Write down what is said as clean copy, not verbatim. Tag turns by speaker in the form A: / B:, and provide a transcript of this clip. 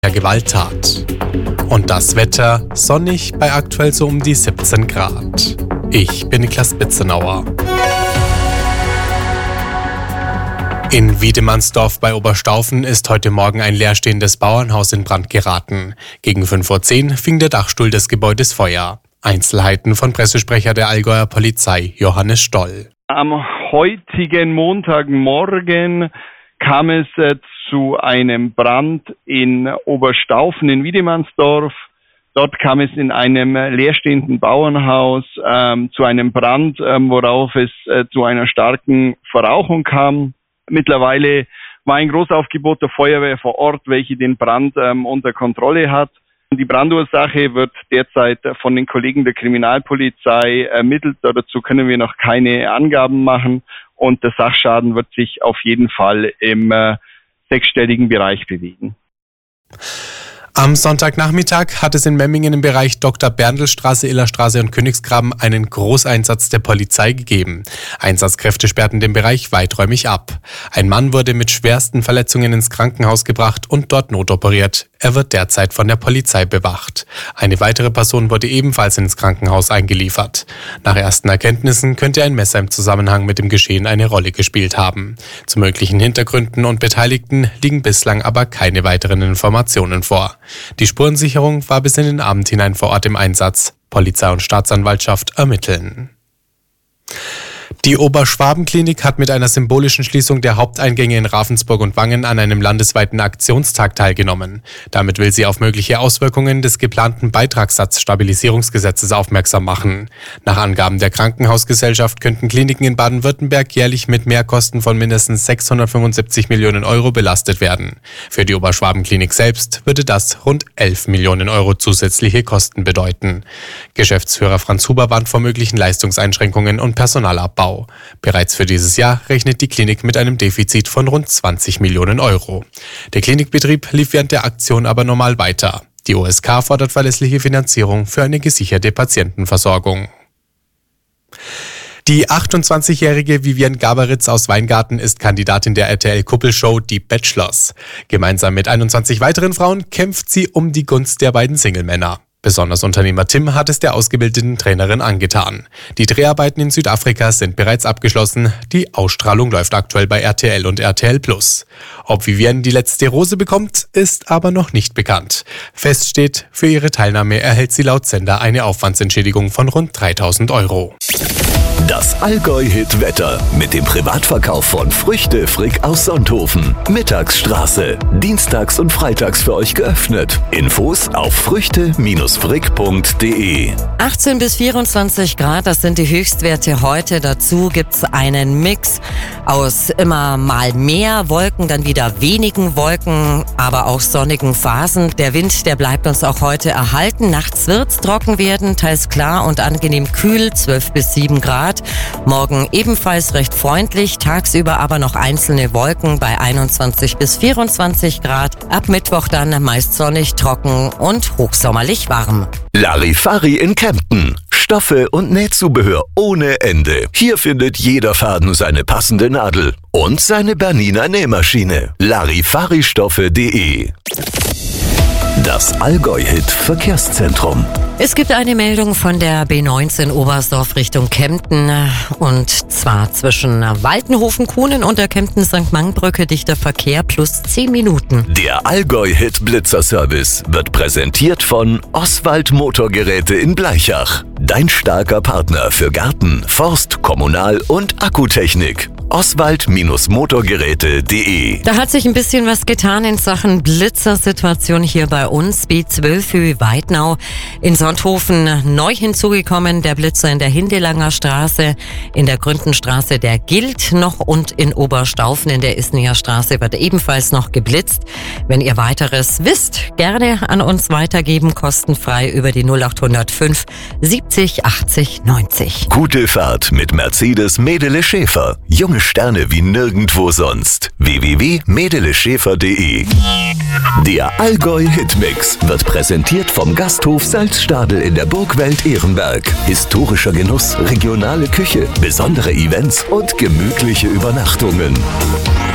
A: der Gewalttat. Und das Wetter sonnig bei aktuell so um die 17 Grad. Ich bin Niklas Bitzenauer. In Wiedemannsdorf bei Oberstaufen ist heute Morgen ein leerstehendes Bauernhaus in Brand geraten. Gegen 5:10 Uhr fing der Dachstuhl des Gebäudes Feuer. Einzelheiten von Pressesprecher der Allgäuer Polizei, Johannes Stoll.
B: Am heutigen Montagmorgen kam es zu einem Brand in Oberstaufen in Wiedemannsdorf. Dort kam es in einem leerstehenden Bauernhaus zu einem Brand, worauf es zu einer starken Verrauchung kam. Mittlerweile war ein Großaufgebot der Feuerwehr vor Ort, welche den Brand unter Kontrolle hat. Die Brandursache wird derzeit von den Kollegen der Kriminalpolizei ermittelt. Dazu können wir noch keine Angaben machen. Und der Sachschaden wird sich auf jeden Fall im sechsstelligen Bereich bewegen.
A: Am Sonntagnachmittag hat es in Memmingen im Bereich Dr. Berndl-Straße, Illerstraße und Königsgraben einen Großeinsatz der Polizei gegeben. Einsatzkräfte sperrten den Bereich weiträumig ab. Ein Mann wurde mit schwersten Verletzungen ins Krankenhaus gebracht und dort notoperiert. Er wird derzeit von der Polizei bewacht. Eine weitere Person wurde ebenfalls ins Krankenhaus eingeliefert. Nach ersten Erkenntnissen könnte ein Messer im Zusammenhang mit dem Geschehen eine Rolle gespielt haben. Zu möglichen Hintergründen und Beteiligten liegen bislang aber keine weiteren Informationen vor. Die Spurensicherung war bis in den Abend hinein vor Ort im Einsatz. Polizei und Staatsanwaltschaft ermitteln. Die Oberschwaben-Klinik hat mit einer symbolischen Schließung der Haupteingänge in Ravensburg und Wangen an einem landesweiten Aktionstag teilgenommen. Damit will sie auf mögliche Auswirkungen des geplanten Beitragssatzstabilisierungsgesetzes aufmerksam machen. Nach Angaben der Krankenhausgesellschaft könnten Kliniken in Baden-Württemberg jährlich mit Mehrkosten von mindestens 675 Millionen Euro belastet werden. Für die Oberschwaben-Klinik selbst würde das rund 11 Millionen Euro zusätzliche Kosten bedeuten. Geschäftsführer Franz Huber warnt vor möglichen Leistungseinschränkungen und Personalabbau. Bereits für dieses Jahr rechnet die Klinik mit einem Defizit von rund 20 Millionen Euro. Der Klinikbetrieb lief während der Aktion aber normal weiter. Die OSK fordert verlässliche Finanzierung für eine gesicherte Patientenversorgung. Die 28-jährige Vivienne Gaberitz aus Weingarten ist Kandidatin der RTL-Kuppelshow Die Bachelors. Gemeinsam mit 21 weiteren Frauen kämpft sie um die Gunst der beiden Single-Männer. Besonders Unternehmer Tim hat es der ausgebildeten Trainerin angetan. Die Dreharbeiten in Südafrika sind bereits abgeschlossen. Die Ausstrahlung läuft aktuell bei RTL und RTL+. Ob Vivienne die letzte Rose bekommt, ist aber noch nicht bekannt. Fest steht, für ihre Teilnahme erhält sie laut Sender eine Aufwandsentschädigung von rund 3.000 Euro.
C: Das Allgäu-Hit-Wetter mit dem Privatverkauf von Früchte Frick aus Sonthofen. Mittagsstraße. Dienstags und freitags für euch geöffnet. Infos auf früchte-frick.de.
D: 18 bis 24 Grad, das sind die Höchstwerte heute. Dazu gibt's einen Mix aus immer mal mehr Wolken, dann wieder wenigen Wolken, aber auch sonnigen Phasen. Der Wind, der bleibt uns auch heute erhalten. Nachts wird's trocken werden, teils klar und angenehm kühl, 12 bis 7 Grad. Morgen ebenfalls recht freundlich, tagsüber aber noch einzelne Wolken bei 21 bis 24 Grad. Ab Mittwoch dann meist sonnig, trocken und hochsommerlich warm.
C: Larifari in Kempten. Stoffe und Nähzubehör ohne Ende. Hier findet jeder Faden seine passende Nadel und seine Bernina Nähmaschine. Larifari-Stoffe.de. Das Allgäu-Hit-Verkehrszentrum.
D: Es gibt eine Meldung von der B19 Oberstdorf Richtung Kempten und zwar zwischen Waltenhofen-Kuhnen und der Kempten-St. Mang-Brücke dichter Verkehr plus 10 Minuten.
C: Der Allgäu-Hit-Blitzer-Service wird präsentiert von Oswald Motorgeräte in Bleichach. Dein starker Partner für Garten, Forst, Kommunal- und Akkutechnik. Oswald-Motorgeräte.de.
D: Da hat sich ein bisschen was getan in Sachen Blitzersituation hier bei uns. B12 für Weidnau in Sonthofen neu hinzugekommen. Der Blitzer in der Hindelanger Straße, in der Gründenstraße, der gilt noch und in Oberstaufen in der Isninger Straße wird ebenfalls noch geblitzt. Wenn ihr weiteres wisst, gerne an uns weitergeben, kostenfrei über die 0805 70 80 90.
C: Gute Fahrt mit Mercedes Medele Schäfer. Junge Sterne wie nirgendwo sonst. www.medeleschäfer.de. Der Allgäu Hitmix wird präsentiert vom Gasthof Salzstadel in der Burgwelt Ehrenberg. Historischer Genuss, regionale Küche, besondere Events und gemütliche Übernachtungen.